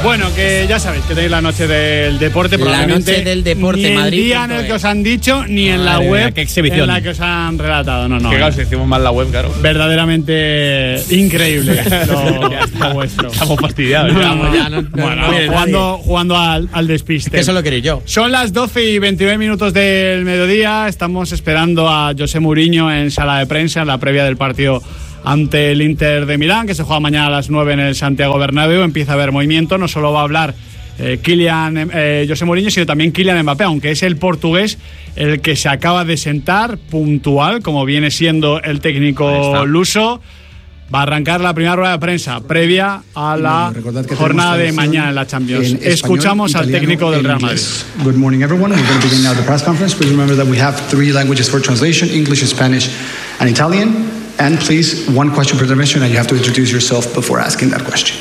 Bueno, que ya sabéis que tenéis la noche del deporte, probablemente la noche del deporte, ni Madrid. el día en el que os han dicho, ni en la web en la que os han relatado. No. Que claro, si decimos mal la web, claro. Verdaderamente increíble lo vuestro. Estamos fastidiados. Jugando al despiste. Que eso lo queréis yo. Son las 12:29 del mediodía. Estamos esperando a José Mourinho en sala de prensa en la previa del partido ante el Inter de Milán, que se juega mañana a las 9 en el Santiago Bernabéu. Empieza a haber movimiento, no solo va a hablar José Mourinho, sino también Kylian Mbappé, aunque es el portugués el que se acaba de sentar, puntual, como viene siendo el técnico luso. Va a arrancar la primera rueda de prensa previa a la jornada de mañana en la Champions. Escuchamos al técnico del Real Madrid. Good morning, everyone. We're going to begin now the press conference. Please remember that we have 3 languages for translation: English, Spanish, and Italian. And please, one question per intermission, and you have to introduce yourself before asking that question.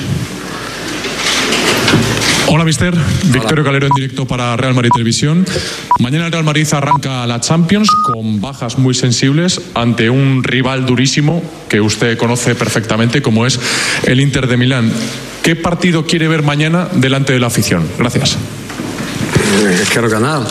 Hola, mister. Victorio Calero en directo para Real Madrid Televisión. Mañana el Real Madrid arranca la Champions con bajas muy sensibles ante un rival durísimo que usted conoce perfectamente, como es el Inter de Milán. ¿Qué partido quiere ver mañana delante de la afición? Gracias. Quiero ganar.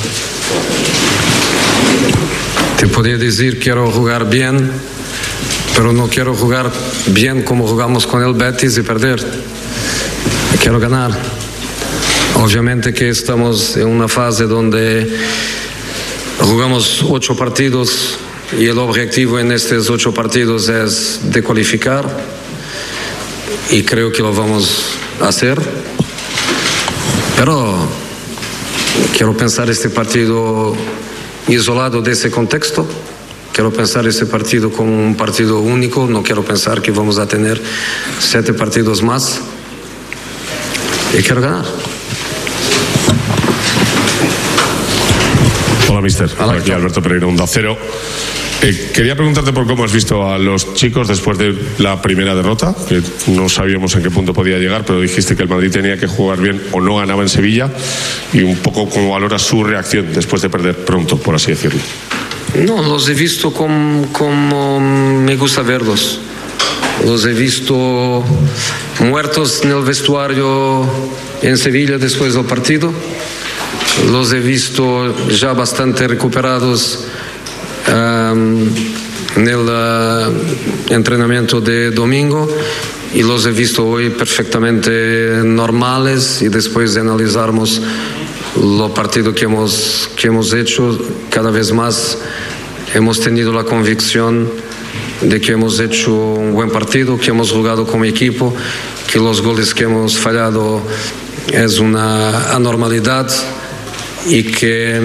Te podría decir quiero jugar bien, pero no quiero jugar bien como jugamos con el Betis y perder. Quiero ganar. Obviamente que estamos en una fase donde jugamos 8 partidos y el objetivo en estos 8 partidos es de cualificar, y creo que lo vamos a hacer, pero quiero pensar este partido isolado de ese contexto. Quiero pensar ese partido como un partido único. No quiero pensar que vamos a tener 7 partidos más, y quiero ganar. Hola, mister. Aquí Alberto Pereira, Onda Cero. Quería preguntarte por cómo has visto a los chicos después de la primera derrota, que no sabíamos en qué punto podía llegar, pero dijiste que el Madrid tenía que jugar bien o no ganaba en Sevilla, y un poco cómo valoras su reacción después de perder pronto, por así decirlo. No, los he visto como me gusta verlos. Los he visto muertos en el vestuario en Sevilla después del partido. Los he visto ya bastante recuperados en el entrenamiento de domingo, y los he visto hoy perfectamente normales, y después de analizarmos los partidos que hemos hecho, cada vez más hemos tenido la convicción de que hemos hecho un buen partido, que hemos jugado como equipo, que los goles que hemos fallado es una anormalidad, y que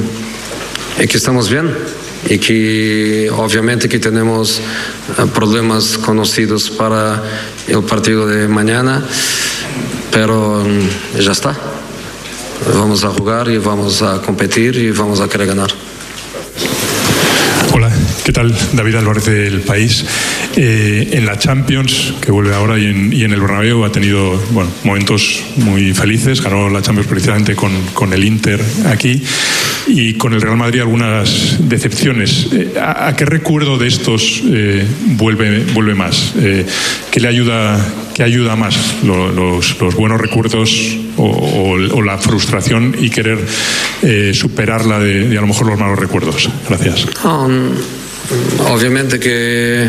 estamos bien, y que obviamente que tenemos problemas conocidos para el partido de mañana, pero ya está. Vamos a jugar y vamos a competir y vamos a querer ganar. Hola, ¿qué tal? David Álvarez del País. En la Champions, que vuelve ahora, y en el Bernabéu ha tenido momentos muy felices. Ganó la Champions precisamente con el Inter aquí, y con el Real Madrid algunas decepciones. ¿A qué recuerdo de estos vuelve más? ¿Qué le ayuda? ¿Qué ayuda más? ¿Los buenos recuerdos o la frustración y querer superarla de a lo mejor los malos recuerdos? Gracias. Obviamente que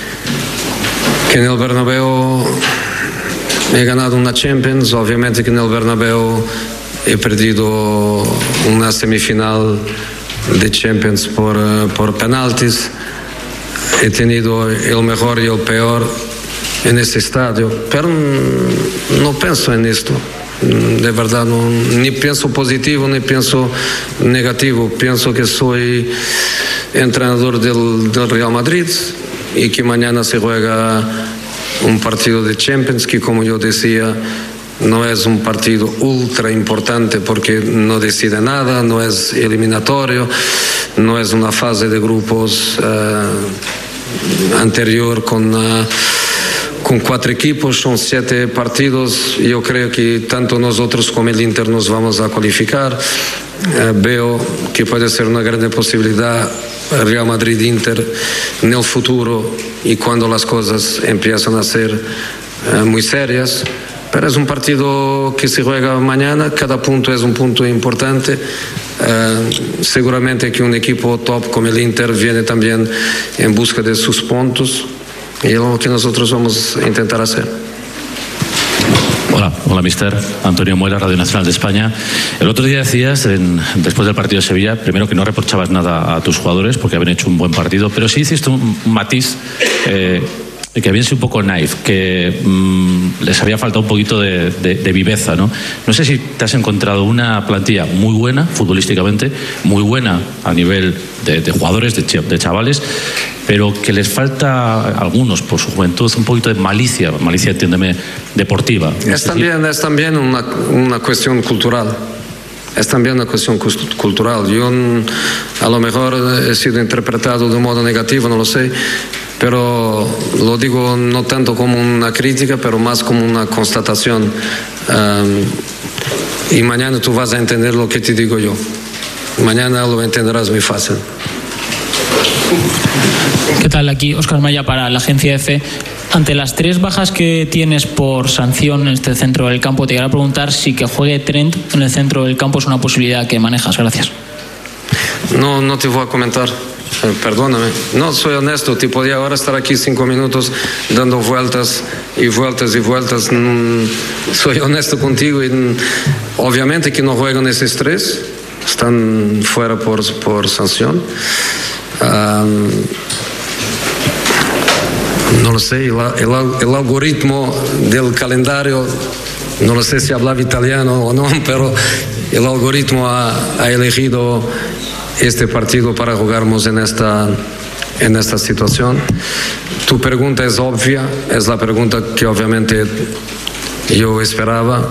en el Bernabéu he ganado una Champions. Obviamente que en el Bernabéu he perdido una semifinal de Champions por penaltis. He tenido el mejor y el peor en este estadio, pero no pienso en esto. De verdad, ni pienso positivo ni pienso negativo. Pienso que soy entrenador del Real Madrid, y que mañana se juega un partido de Champions que, como yo decía, no es un partido ultra importante porque no decide nada, no es eliminatorio, no es una fase de grupos anterior con 4 equipos, son 7 partidos. Yo creo que tanto nosotros como el Inter nos vamos a cualificar. Veo que puede ser una gran posibilidad Real Madrid-Inter en el futuro, y cuando las cosas empiezan a ser muy serias. Pero es un partido que se juega mañana, cada punto es un punto importante. Seguramente que un equipo top como el Inter viene también en busca de sus puntos, y es lo que nosotros vamos a intentar hacer. Hola mister, Antonio Muela, Radio Nacional de España. El otro día decías, después del partido de Sevilla, primero que no reprochabas nada a tus jugadores porque habían hecho un buen partido, pero sí hiciste un matiz que habían sido un poco naif, que les había faltado un poquito de viveza, ¿no? No sé si te has encontrado una plantilla muy buena futbolísticamente, muy buena a nivel de jugadores, de chavales, pero que les falta a algunos por su juventud un poquito de malicia, entiéndeme, deportiva. No es también una cuestión cultural. Es también una cuestión cultural. Yo a lo mejor he sido interpretado de un modo negativo, no lo sé, pero lo digo no tanto como una crítica, pero más como una constatación. Y mañana tú vas a entender lo que te digo yo. Mañana lo entenderás muy fácil. ¿Qué tal? Aquí Óscar Maya para la agencia EFE. Ante las 3 bajas que tienes por sanción en este centro del campo, te quería preguntar si que juegue Trent en el centro del campo es una posibilidad que manejas. Gracias. No te voy a comentar. Perdóname. No, soy honesto. Te podía ahora estar aquí 5 minutos dando vueltas y vueltas y vueltas. Soy honesto contigo y obviamente que no juegan esos 3. Están fuera por sanción. No lo sé, el algoritmo del calendario, no lo sé si hablaba italiano o no, pero el algoritmo ha elegido este partido para jugarnos en esta situación. Tu pregunta es obvia, es la pregunta que obviamente yo esperaba.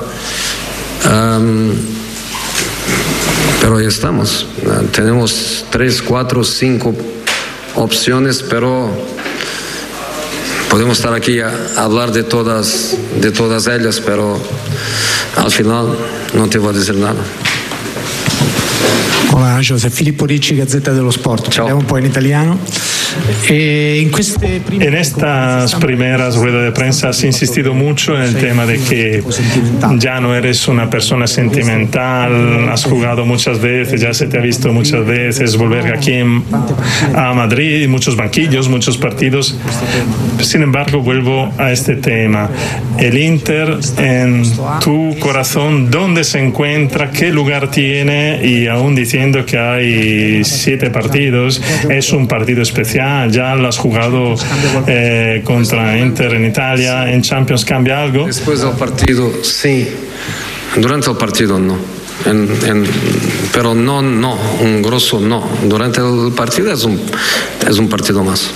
Pero ahí estamos. Tenemos 3, 4, 5 opciones, pero podemos estar aquí a hablar de todas ellas, pero al final no te voy a decir nada. Hola José, Filippo Ricci, Gazzetta dello Sport. Parliamo un po' in italiano. En estas primeras ruedas de prensa has insistido mucho en el tema de que ya no eres una persona sentimental, has jugado muchas veces, ya se te ha visto muchas veces volver aquí a Madrid, muchos banquillos, muchos partidos. Sin embargo, vuelvo a este tema. El Inter en tu corazón, ¿dónde se encuentra? ¿Qué lugar tiene? Y aún diciendo que hay 7 partidos, es un partido especial. Ya lo has jugado contra Inter en Italia, en Champions, ¿cambia algo? Después del partido, sí. Durante el partido, no. Pero no, un grosso no. Durante el partido es un partido más.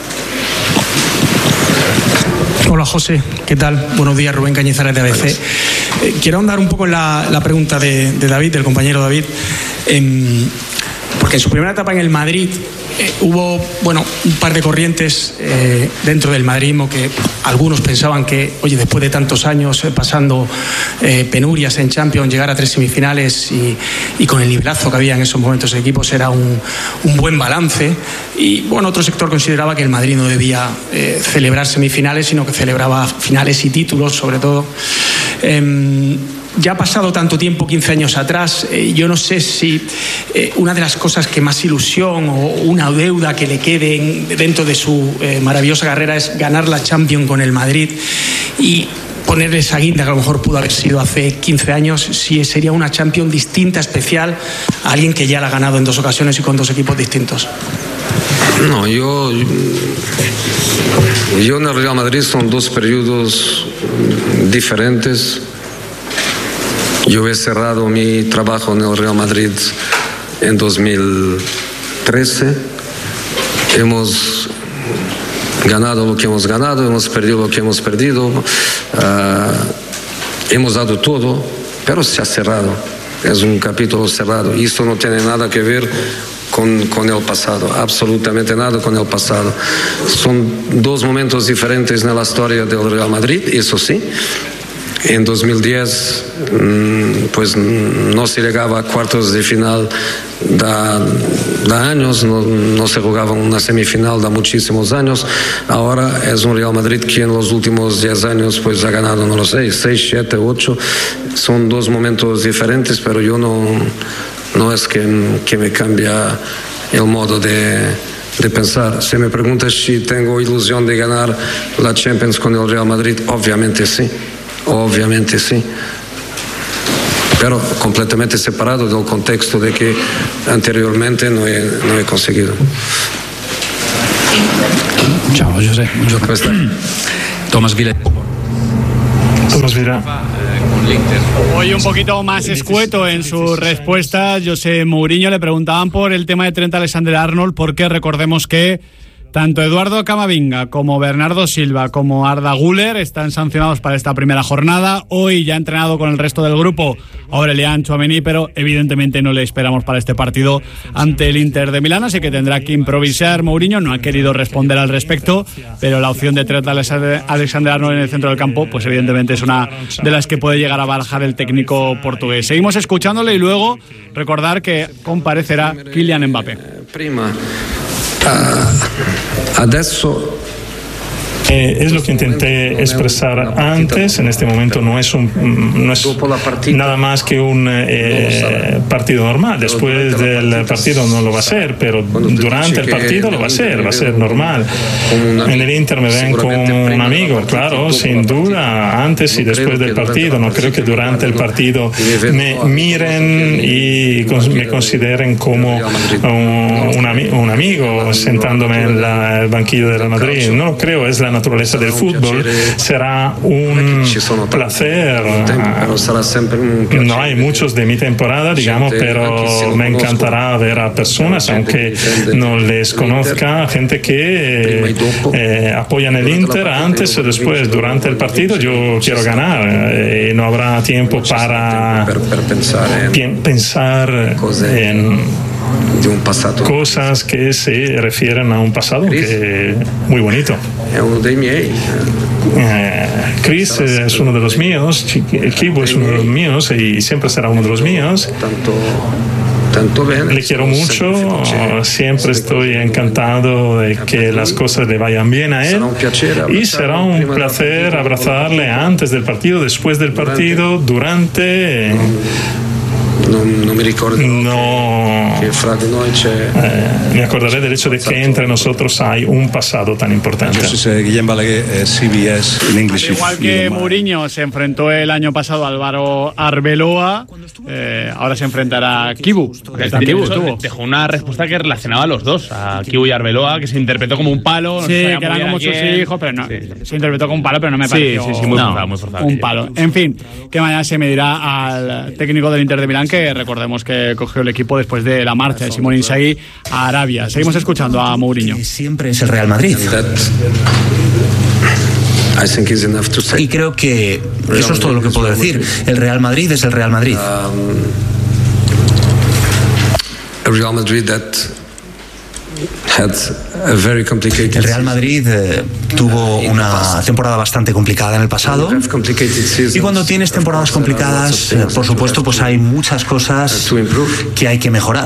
Hola José, ¿qué tal? Buenos días, Rubén Cañizares de ABC. Quiero ahondar un poco en la pregunta de David, del compañero David. Porque en su primera etapa en el Madrid hubo un par de corrientes dentro del madridismo que algunos pensaban que, oye, después de tantos años pasando penurias en Champions, llegar a 3 semifinales y con el nivelazo que había en esos momentos de equipos era un buen balance. Y otro sector consideraba que el Madrid no debía celebrar semifinales, sino que celebraba finales y títulos, sobre todo. Ya ha pasado tanto tiempo, 15 años atrás, yo no sé si una de las cosas que más ilusión o una deuda que le quede dentro de su maravillosa carrera es ganar la Champions con el Madrid y ponerle esa guinda que a lo mejor pudo haber sido hace 15 años, si sería una Champions distinta, especial, a alguien que ya la ha ganado en 2 ocasiones y con 2 equipos distintos. No, yo en el Real Madrid son 2 periodos diferentes. Yo he cerrado mi trabajo en el Real Madrid en 2013. Hemos ganado lo que hemos ganado, hemos perdido lo que hemos perdido. Hemos dado todo, pero se ha cerrado. Es un capítulo cerrado. Y esto no tiene nada que ver con el pasado, absolutamente nada con el pasado. Son 2 momentos diferentes en la historia del Real Madrid, eso sí. en 2010 pues no se llegaba a cuartos de final da años, no se jugaba una semifinal da muchísimos años. Ahora es un Real Madrid que en los últimos 10 años pues ha ganado, no lo sé, 6, 7, 8. Son dos momentos diferentes, pero yo no es que me cambia el modo de pensar. Si me preguntas si tengo ilusión de ganar la Champions con el Real Madrid, obviamente sí, pero completamente separado del contexto de que anteriormente no he conseguido. Ciao José. Tomás Vila. Hoy un poquito más escueto en sus respuestas. José Mourinho le preguntaban por el tema de Trent Alexander-Arnold, porque recordemos que tanto Eduardo Camavinga como Bernardo Silva como Arda Güler están sancionados para esta primera jornada. Hoy ya ha entrenado con el resto del grupo Aurelian Tchouaméni, pero evidentemente no le esperamos para este partido ante el Inter de Milán, así que tendrá que improvisar Mourinho. No ha querido responder al respecto, pero la opción de Trent Alexander-Arnold en el centro del campo, pues evidentemente es una de las que puede llegar a barajar el técnico portugués. Seguimos escuchándole y luego recordar que comparecerá Kylian Mbappé. Adesso es lo que intenté expresar antes. En este momento no es nada más que un partido normal. Después del partido no lo va a ser, pero durante el partido lo va a ser normal. En el Inter me ven como un amigo, claro, sin duda, antes y después del partido. No creo que durante el partido me miren y me consideren como un amigo sentándome en el banquillo del Madrid. No lo creo, es la naturaleza del fútbol. Será un placer. No hay muchos de mi temporada, digamos, pero me encantará ver a personas, aunque no les conozca, gente que apoyan el Inter antes o después. Durante el partido yo quiero ganar y no habrá tiempo para pensar en cosas que se refieren a un pasado que muy bonito. Chris es uno de los míos, Kibu es uno de los míos y siempre será uno de los míos. Le quiero mucho, siempre estoy encantado de que las cosas le vayan bien a él y será un placer abrazarle antes del partido, después del partido, durante. Me acordaré del hecho de que entre nosotros hay un pasado tan importante. Igual que Mourinho se enfrentó el año pasado a Álvaro Arbeloa, ahora se enfrentará a Kibu. Dejó una respuesta que relacionaba a los dos, a Kibu y Arbeloa, que se interpretó como un palo. Sí, que eran como sus hijos, pero no. Se interpretó como un palo, pero no me pareció. Sí, muy forzado. Un palo. En fin, que mañana se medirá al técnico del Inter de Milán, que recordemos que cogió el equipo después de la marcha de Simone Inzaghi a Arabia. Seguimos escuchando a Mourinho. Siempre es el Real Madrid. Y creo que eso es todo lo que puedo decir. El Real Madrid es el Real Madrid. El Real Madrid El Real Madrid tuvo una temporada bastante complicada en el pasado, y cuando tienes temporadas complicadas, por supuesto, pues hay muchas cosas que hay que mejorar.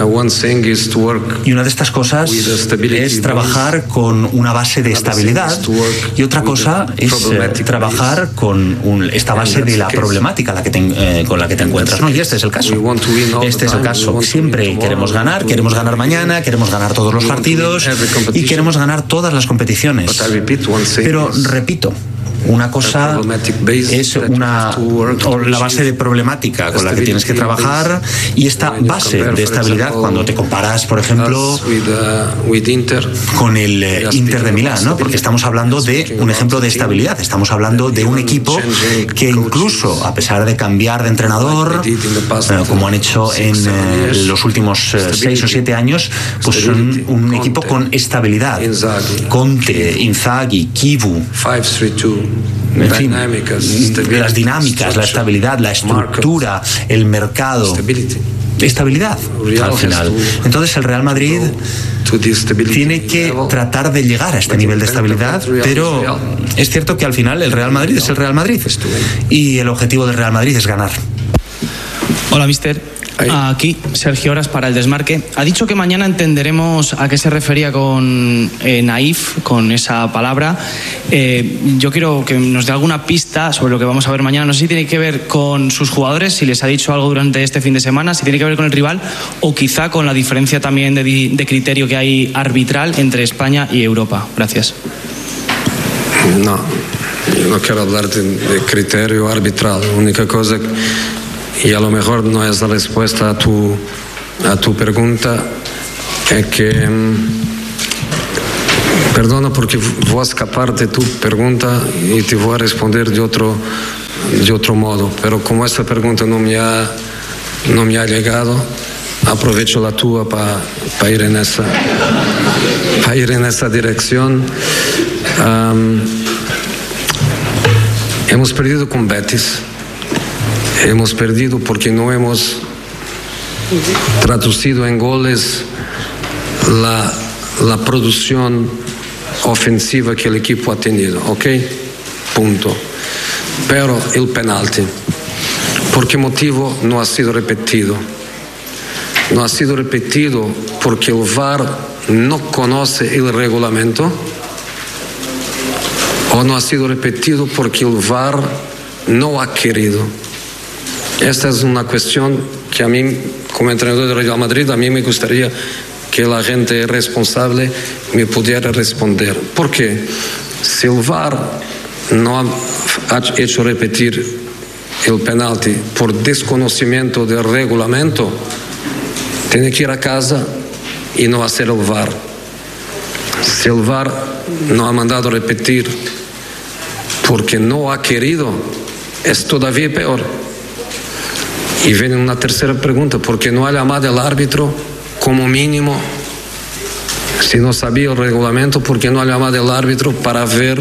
Y una de estas cosas es trabajar con una base de estabilidad, y otra cosa es trabajar con esta base de la problemática con la que te encuentras, ¿no? Y este es el caso. Siempre queremos ganar mañana, queremos ganar todos los partidos y queremos ganar todas las competiciones. Pero repito, una cosa es la base de problemática con la que tienes que trabajar, y esta base de estabilidad cuando te comparas, por ejemplo, con el Inter de Milán, ¿no? Porque estamos hablando de un ejemplo de estabilidad, estamos hablando de un equipo que incluso a pesar de cambiar de entrenador, como han hecho en los últimos 6 o 7 años, pues son un equipo con estabilidad. Conte, Inzaghi, Kibu, en fin, las dinámicas, la estabilidad, la estructura, el mercado. estabilidad al final. Entonces el Real Madrid tiene que tratar de llegar a este nivel de estabilidad, pero es cierto que al final el Real Madrid es el Real Madrid y el objetivo del Real Madrid es ganar. Hola, mister. Aquí, Sergio Horas para El Desmarque. Ha dicho que mañana entenderemos a qué se refería con naif, con esa palabra. Yo quiero que nos dé alguna pista sobre lo que vamos a ver mañana. No sé si tiene que ver con sus jugadores, si les ha dicho algo durante este fin de semana, si tiene que ver con el rival o quizá con la diferencia también de criterio que hay arbitral entre España y Europa. Gracias. No quiero hablar de criterio arbitral. La única cosa, y a lo mejor no es la respuesta a tu pregunta, es que perdona porque voy a escapar de tu pregunta y te voy a responder de otro modo, pero como esta pregunta no me ha llegado, aprovecho la tuya para ir en esa dirección. Hemos perdido con Betis. Hemos perdido porque no hemos traducido en goles la producción ofensiva que el equipo ha tenido, ¿ok? Punto. Pero el penalti, ¿por qué motivo no ha sido repetido? No ha sido repetido porque el VAR no conoce el reglamento, o no ha sido repetido porque el VAR no ha querido. Esta es una cuestión que a mí, como entrenador del Real Madrid, a mí me gustaría que la gente responsable me pudiera responder. ¿Por qué? Si el VAR no ha hecho repetir el penalti por desconocimiento del reglamento, tiene que ir a casa y no hacer el VAR. Si el VAR no ha mandado repetir porque no ha querido, es todavía peor. Y viene una tercera pregunta, ¿por qué no ha llamado al árbitro como mínimo? Si no sabía el reglamento, ¿por qué no ha llamado al árbitro para ver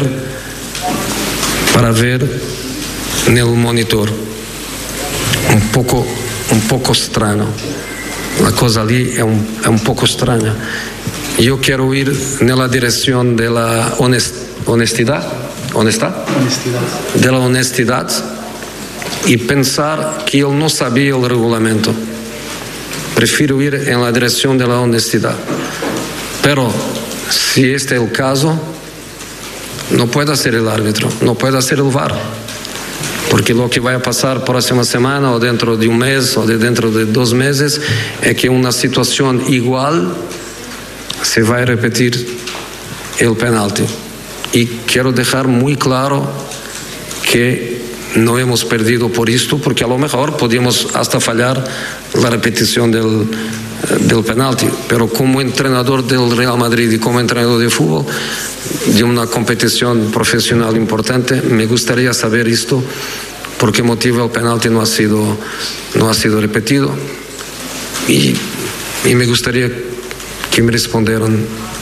en el monitor? Un poco extraño. La cosa allí es un poco extraña. Yo quiero ir en la dirección de la honestidad. De la honestidad. Y pensar que él no sabía el reglamento. Prefiero ir en la dirección de la honestidad. Pero si este es el caso, no puede ser el árbitro, no puede ser el VAR. Porque lo que va a pasar próxima semana o dentro de un mes o dentro de 2 meses es que una situación igual se va a repetir el penalti. Y quiero dejar muy claro que no hemos perdido por esto, porque a lo mejor podíamos hasta fallar la repetición del penalti, pero como entrenador del Real Madrid y como entrenador de fútbol de una competición profesional importante, me gustaría saber esto, por qué motivo el penalti no ha sido repetido, y me gustaría que me respondieran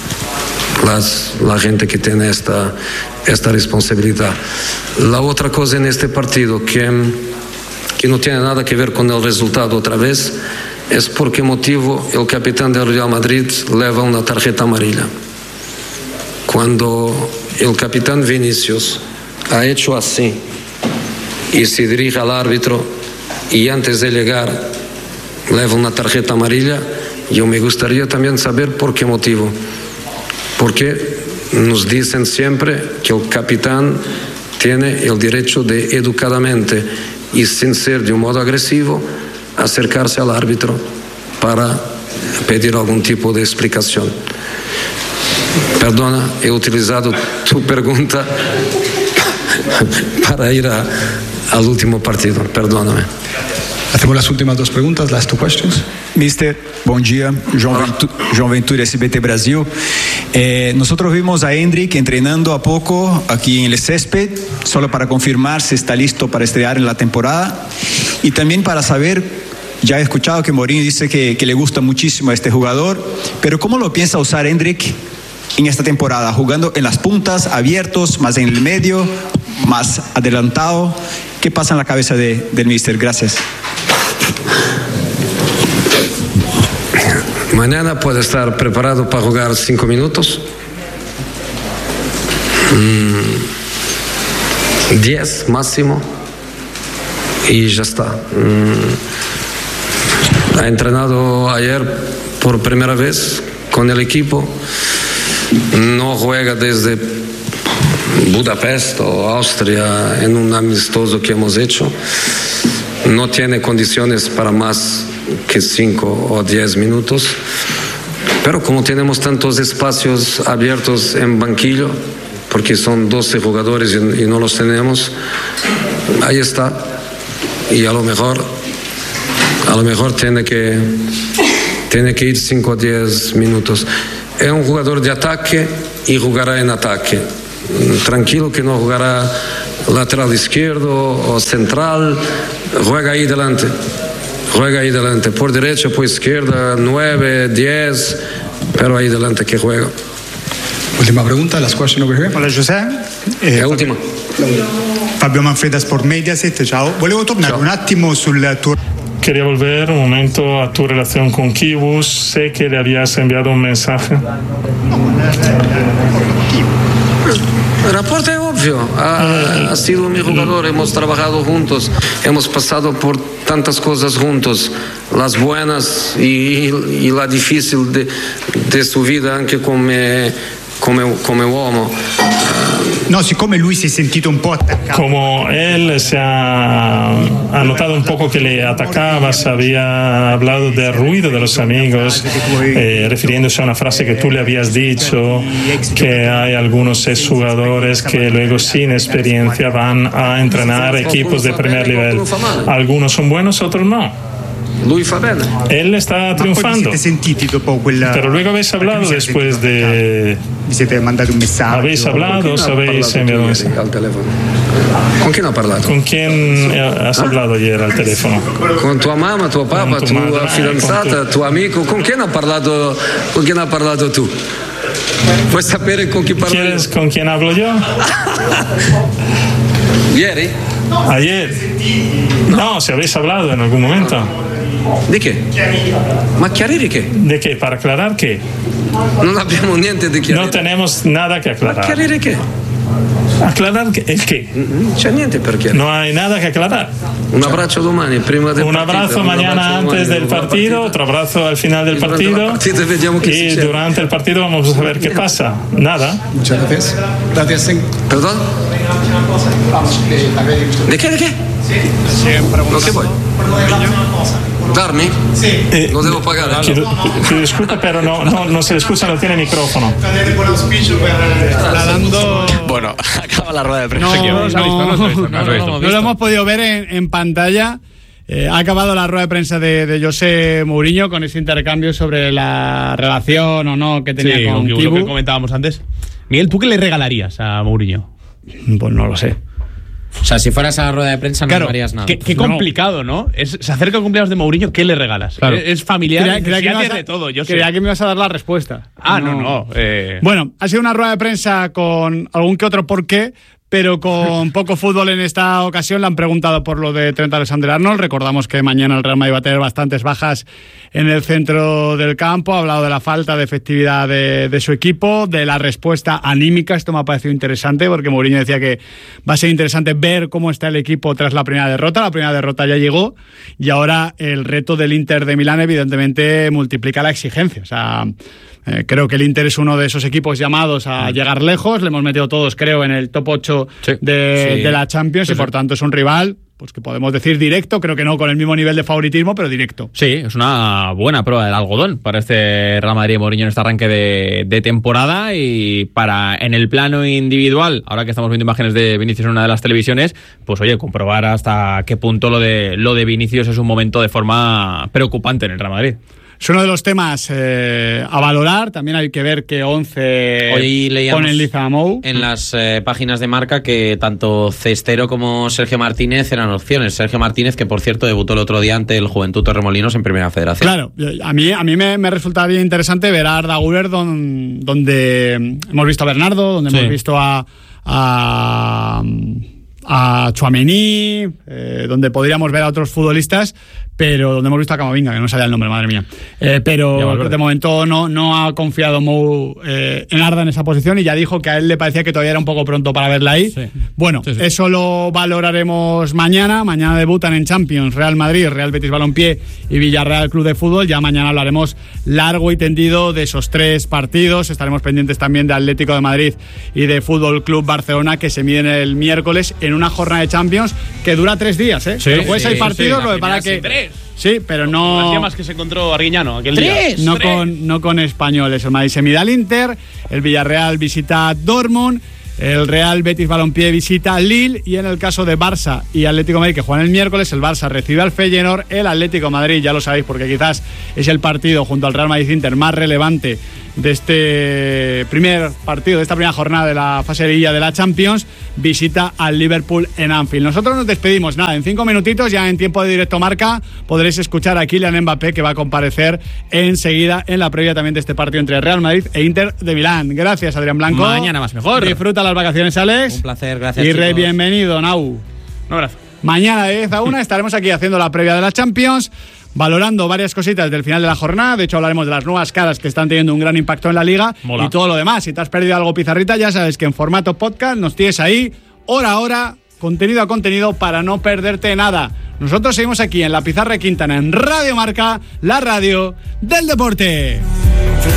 la gente que tiene esta responsabilidad. La otra cosa en este partido que no tiene nada que ver con el resultado otra vez es por qué motivo el capitán del Real Madrid lleva una tarjeta amarilla. Cuando el capitán Vinicius ha hecho así y se dirige al árbitro y antes de llegar lleva una tarjeta amarilla, yo me gustaría también saber por qué motivo. Porque nos dicen siempre que el capitán tiene el derecho de educadamente y sin ser de un modo agresivo acercarse al árbitro para pedir algún tipo de explicación. Perdona, he utilizado tu pregunta para ir al último partido, perdóname. Hacemos las últimas 2 preguntas, last 2 questions. Mister, bom dia. João Ventura, SBT Brasil. Nosotros vimos a Endrick entrenando a poco aquí en el césped, solo para confirmar si está listo para estrear en la temporada. Y también para saber, ya he escuchado que Mourinho dice que le gusta muchísimo a este jugador, pero ¿cómo lo piensa usar Endrick en esta temporada? ¿Jugando en las puntas, abiertos, más en el medio, más adelantado? ¿Qué pasa en la cabeza del mister? Gracias. Mañana puede estar preparado para jugar 5 minutos. 10 máximo. Y ya está. Ha entrenado ayer por primera vez con el equipo. No juega desde Budapest o Austria en un amistoso que hemos hecho. No tiene condiciones para más que 5 o 10 minutos. Pero como tenemos tantos espacios abiertos en banquillo, porque son 12 jugadores y no los tenemos, ahí está. Y a lo mejor tiene que ir 5 o 10 minutos. Es un jugador de ataque y jugará en ataque. Tranquilo que no jugará lateral izquierdo o central. Juega ahí delante. Por derecha, por izquierda, 9, 10, pero ahí delante que juega. Ultima pregunta, last question over here. Hola José. Ultima. Fabio Manfreda Sport Mediaset, ciao. Volevo tornare un attimo sul tuo... Quería volver un momento a tu relación con Kibus. Sé que le habías enviado un mensaje. El reporte es obvio. Ha sido mi jugador, hemos trabajado juntos, hemos pasado por tantas cosas juntos, las buenas y la difícil de su vida, anche come uomo. No, siccome lui si è sentito un po' attaccato. Como él se ha notado un poco que le atacabas, había hablado del ruido de los amigos, refiriéndose a una frase que tú le habías dicho, que hay algunos exjugadores que luego sin experiencia van a entrenar equipos de primer nivel. Algunos son buenos, otros no. Él está triunfando. Pero luego habéis hablado después de... ¿Habéis hablado o habéis enviado un mensaje? ¿Con quién ha hablado? ¿Con quién has hablado ayer al teléfono? Con tu mamá, tu papá, tu fidanzata, tu amigo. ¿Con quién ha hablado tú? ¿Puedes saber con quién parlo? ¿Quieres con quién hablo yo? Ayer. No, si habéis hablado en algún momento. ¿De qué? ¿Ma chiarire qué? ¿De qué? ¿Para aclarar qué? No abbiamo niente de chiarire. No tenemos nada que aclarar. ¿Ma chiarire qué? ¿Aclarar el qué? C'è niente per chiarire. No hay nada que aclarar. Un abrazo domani, prima del un abrazo mañana antes del partido, otro abrazo al final del partido. Y durante el partido vamos a ver qué pasa. Nada. Muchas gracias. Gracias. ¿Perdón? ¿De qué? ¿Lo que voy? ¿Darmi? Sí. Lo devo pagare. Chiedo scusa, pero no se le escucha, no tiene micrófono. Bueno, acaba la rueda de prensa. No lo hemos podido ver en pantalla. Ha acabado la rueda de prensa de José Mourinho con ese intercambio sobre la relación o no que tenía con Kibu. Lo que comentábamos antes. Miguel, ¿tú qué le regalarías a Mourinho? Pues no lo sé. O sea, si fueras a la rueda de prensa no harías nada. Qué complicado, ¿no? Se acerca el cumpleaños de Mourinho, ¿qué le regalas? Claro. Es familiar, creía de todo. Creía que me ibas a dar la respuesta. No. Bueno, ha sido una rueda de prensa con algún que otro porqué, pero con poco fútbol en esta ocasión. Le han preguntado por lo de Trent Alexander-Arnold. Recordamos que mañana el Real Madrid va a tener bastantes bajas en el centro del campo. Ha hablado de la falta de efectividad de su equipo, de la respuesta anímica. Esto me ha parecido interesante porque Mourinho decía que va a ser interesante ver cómo está el equipo tras la primera derrota. La primera derrota ya llegó y ahora el reto del Inter de Milán evidentemente multiplica la exigencia. O sea, creo que el Inter es uno de esos equipos llamados a llegar lejos. Le hemos metido todos, creo, en el top 8 de la Champions y por tanto es un rival, pues que podemos decir directo, creo que no con el mismo nivel de favoritismo, pero directo. Sí, es una buena prueba del algodón para este Real Madrid Mourinho en este arranque de temporada. Y para en el plano individual, ahora que estamos viendo imágenes de Vinicius en una de las televisiones, pues oye, comprobar hasta qué punto lo de Vinicius es un momento de forma preocupante en el Real Madrid. Es uno de los temas a valorar. También hay que ver qué 11 pone en liza a Mou. En las páginas de Marca que tanto Cestero como Sergio Martínez eran opciones. Sergio Martínez, que por cierto debutó el otro día ante el Juventud Torremolinos en Primera Federación. Claro, a mí me resulta bien interesante ver a Arda Güler donde hemos visto a Bernardo, donde hemos visto a Tchouaméni, donde podríamos ver a otros futbolistas, pero donde hemos visto a Camavinga, que no sabía el nombre, madre mía. Pero de momento no ha confiado Mou en Arda en esa posición y ya dijo que a él le parecía que todavía era un poco pronto para verla ahí. Sí. Bueno, sí. Eso lo valoraremos mañana. Mañana debutan en Champions Real Madrid, Real Betis Balompié y Villarreal Club de Fútbol. Ya mañana hablaremos largo y tendido de esos 3 partidos. Estaremos pendientes también de Atlético de Madrid y de Fútbol Club Barcelona, que se miden el miércoles en una jornada de Champions que dura 3 días, ¿eh? Sí, el jueves hay partidos, lo que para que... 3. Sí, pero no... Las llamas que se encontró Arguiñano aquel día. No con españoles. El Madrid se mide al Inter, el Villarreal visita Dortmund, el Real Betis Balompié visita Lille, y en el caso de Barça y Atlético de Madrid, que juegan el miércoles, el Barça recibe al Feyenoord, el Atlético de Madrid, ya lo sabéis porque quizás es el partido junto al Real Madrid-Inter más relevante de este primer partido, de esta primera jornada de la fase de liguilla de la Champions, visita al Liverpool en Anfield. Nosotros nos despedimos, en 5 minutitos, ya en tiempo de Directo Marca, podréis escuchar a Kylian Mbappé, que va a comparecer enseguida en la previa también de este partido entre Real Madrid e Inter de Milán. Gracias, Adrián Blanco. Mañana más mejor. Disfruta las vacaciones, Alex. Un placer, gracias. Y bienvenido, Nau. Un abrazo. Mañana de 10 a 1 estaremos aquí haciendo la previa de la Champions, valorando varias cositas del final de la jornada. De hecho, hablaremos de las nuevas caras que están teniendo un gran impacto en la Liga. Mola. Y todo lo demás. Si te has perdido algo, Pizarrita, ya sabes que en formato podcast nos tienes ahí, hora a hora, contenido a contenido, para no perderte nada. Nosotros seguimos aquí en La Pizarra de Quintana, en Radio Marca, la radio del deporte.